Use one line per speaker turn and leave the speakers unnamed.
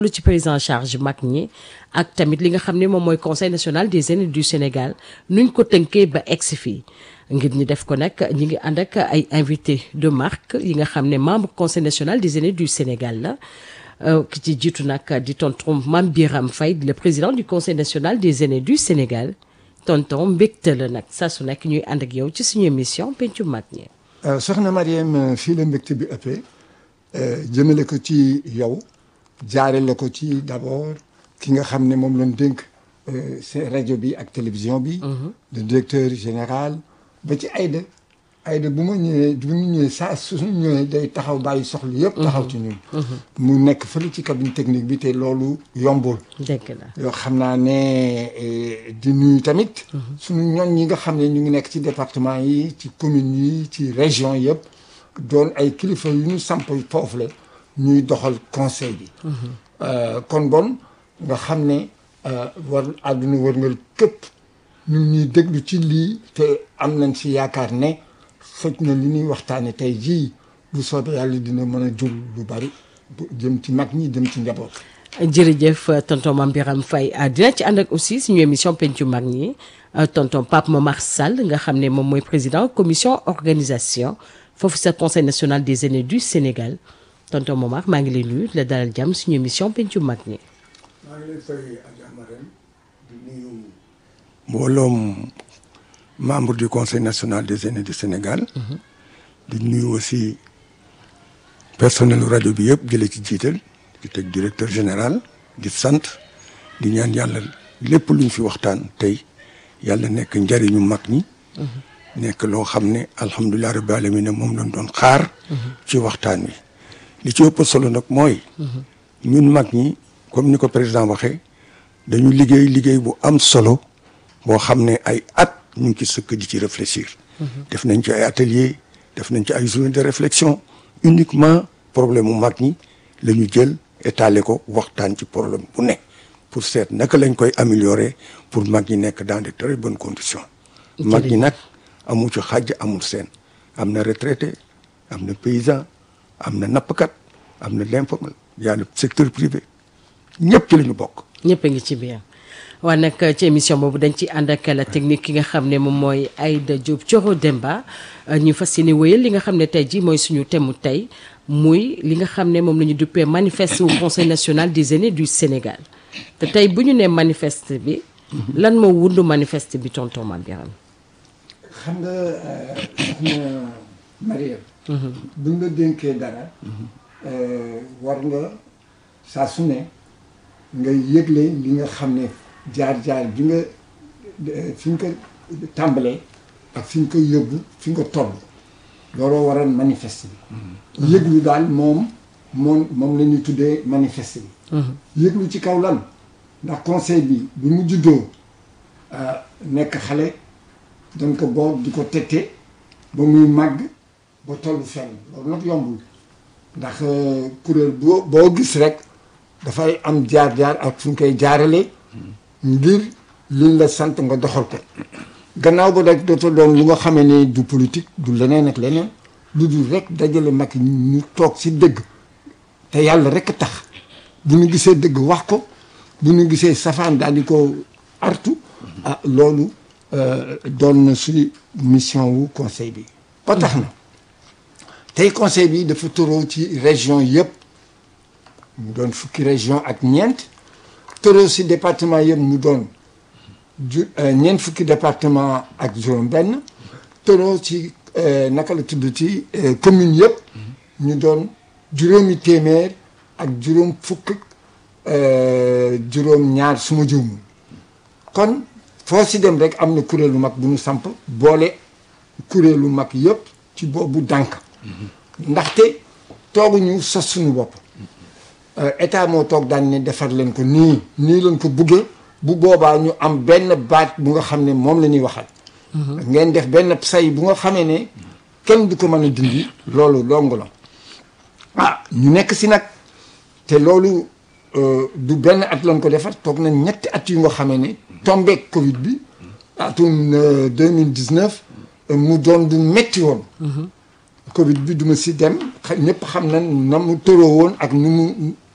lu ci prise en charge mag ñi ak tamit li nga xam ne moom mooy conseil national des aînés du Sénégal nuñ ko tënkee ba egsi fii ngir ñu def ko nag ñi ngi ànd ak ay invité de marque yi nga xam ne membre conseil national des aînés du Sénégal la ki ci jiitu nag di tonton Mame Birame Faye le président du conseil national des aînés du Sénégal tonton mbégte la nag saa su nekk ñuy ànd ak yow ci suñu émission pencu mag ñi.
soxna Marième fii la mbégte bi ëppee jëmale ko ci yow jaarale ko ci d'abord ki nga xam ne moom lañ dénk rajo bi ak télévision bi. le directeur général ba ci Aïda bu ma ñëwee saa suñu ñëwee day taxaw bàyyi soxla yëpp taxaw ci ñun. mu nekk fële ci cabine technique bi te loolu yombul.
dëgg la
yoo xam naa ne di nuyu tamit. suñu ñoom ñi nga xam ne ñu ngi nekk ci département yi ci communes yi ci région yëpp doon ay kilifa yu ñu samp foofu la ñuy doxal conseil bi. kon bon nga xam ne war àdduna wërngal képp ñu ñuy déglu ci lii te am nañ ci yaakaar ne xëj na li ñuy waxtaane tey jii bu soobee yàlla dina mën a jur lu bari jëm ci mag ñi jëm ci njaboot.
jërëjëf tonton Mame Birame Faye dina ci ànd ak aussi suñu émission pencu mag ñi tonton Pape Momar Sall nga xam ne moom mooy président commission organisation foofu sa conseil national des aînés du Sénégal tonton Momar maa ngi lay nuyu la dalal jàmm suñu émission pencu mag ñi.
maa ngi lay fay Adja Marème di nuyu mbooloom membre du conseil national des aînés du Sénégal. di nuyu aussi personnel rajo bi yëpp jëlee ci jiital di teg directeur général di sant di ñaan yàlla lépp luñ fi waxtaan tey yàlla nekk njariñu mag ñi. nekk loo xam ne alhamdulilah rabbil alamin moom lañ doon xaar. ci waxtaan wi li ci ëpp solo nag mooy. ñun mag ñi comme ni ko président waxee dañu liggéey bu am solo boo xam ne ay at ñu ngi ci sëkk di ci réfléchir. def nañ ci ay atelier def nañ ci ay journée de réflexion uniquement problème mu mag ñi la ñu jël étaler ko waxtaan ci problème bu ne pour seet naka lañ koy améliorer pour mag ñi nekk dans de très bonnes conditions. mag ñi nag amul ci xàjj amul seen am na retraité am na paysan am na nappkat am na l'informel y a le secteur privé ñëpp ci la ñu bokk.
ñëpp a ngi ci biir waaye nag ci émission boobu dañ ci ànd ak la technique ki nga xam ne moom mooy Aïda Diop Thioro Demba ñu fas yéene wéyal li nga xam ne tey jii mooy suñu thème tey muy li nga xam ne moom la ñu duppee manifeste wu conseil national des aînés du Sénégal te tey bu ñu nee manifeste bi. lan moo wundu manifeste bi tonton Mame Birame.
xam nga soxna Marième. buñ la dénkee dara. war nga saa su ne nga yëgle li nga xam ne jaar-jaar bi nga fi nga ko tàmbalee ak fi nga ko yóbbu fi nga toll looloo waral manifeste bi. yëglu daal moom la ñuy tuddee manifeste bi. yëglu ci kaw lan ndax conseil bi mu juddoo nekk xale dañ ko boot di ko tette ba muy màgg ba tollu fenn loolu nag yombul ndax kuréel boo gis rek dafay am jaar-jaar ak fu ñu koy jaarale ngir liñ la sant nga doxal ko gannaaw ba rek doota doon lu nga xamee ne du politique du leneen ak leneen lu dul rek dajale mag ñu toog ci dëgg te yàlla rek tax bu ñu gisee dëgg wax ko bu ñu gisee safaan daal di ko artu loolu doon na suñu mission wu conseil bi ba tax na tey conseil bi dafa tëroo ci région yëpp mu doon fukki région ak ñeent tëroo ci département yëpp mu doon ñeent fukki département ak juróom benn tëroo ci naka la tudd ci commune yëpp ñu doon juróomi téeméer ak juróom fukk juróom ñaar suma juumul kon foo ci dem rek am na kuréelu mag bu ñu samp boole kuréelu mag yëpp ci boobu dànk ndaxte tooguñu sos suñu bopp état moo toog daan ne defar leen ko nii leen ko buggee bu boobaa ñu am benn baat bu nga xam ne moom la ñuy waxal ngeen def benn say bu nga xamee ne kenn du ko mën a dindi loolu longu la ñu nekk si nag te loolu du benn at lañ ko defar toog nañ ñetti at yu nga xamee ne tombeek Covid bi atum 2019 mu doon du metti woon Covid bi duma si dem ñëpp xam na mu tëroo woon ak nu mu